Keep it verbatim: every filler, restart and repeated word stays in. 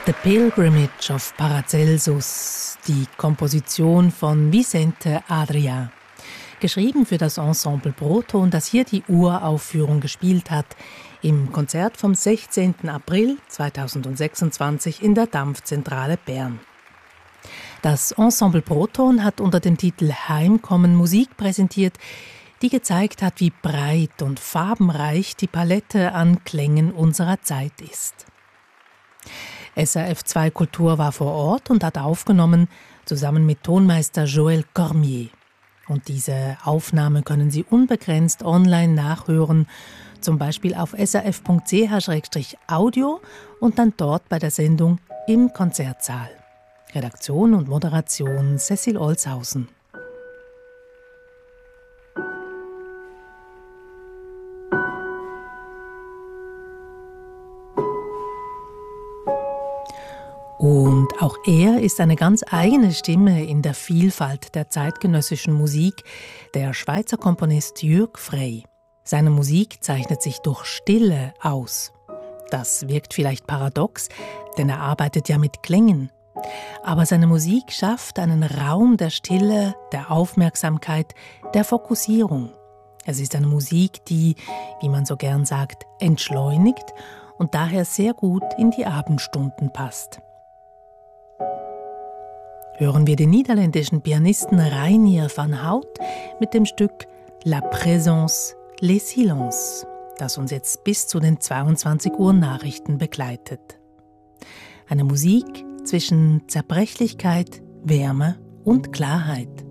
The Pilgrimage of Paracelsus, die Komposition von Vicente Adrià. Geschrieben für das Ensemble Proton, das hier die Uraufführung gespielt hat, im Konzert vom sechzehnten April zweitausendsechsundzwanzig in der Dampfzentrale Bern. Das Ensemble Proton hat unter dem Titel Heimkommen Musik präsentiert, die gezeigt hat, wie breit und farbenreich die Palette an Klängen unserer Zeit ist. S R F zwei Kultur war vor Ort und hat aufgenommen, zusammen mit Tonmeister Joël Cormier. Und diese Aufnahme können Sie unbegrenzt online nachhören, zum Beispiel auf s r f punkt c h slash audio und dann dort bei der Sendung im Konzertsaal. Redaktion und Moderation Cecil Olshausen. Und auch er ist eine ganz eigene Stimme in der Vielfalt der zeitgenössischen Musik, der Schweizer Komponist Jürg Frey. Seine Musik zeichnet sich durch Stille aus. Das wirkt vielleicht paradox, denn er arbeitet ja mit Klängen. Aber seine Musik schafft einen Raum der Stille, der Aufmerksamkeit, der Fokussierung. Es ist eine Musik, die, wie man so gern sagt, entschleunigt und daher sehr gut in die Abendstunden passt. Hören wir den niederländischen Pianisten Reinier van Hout mit dem Stück La Présence, les Silences, das uns jetzt bis zu den zweiundzwanzig Uhr Nachrichten begleitet. Eine Musik zwischen Zerbrechlichkeit, Wärme und Klarheit.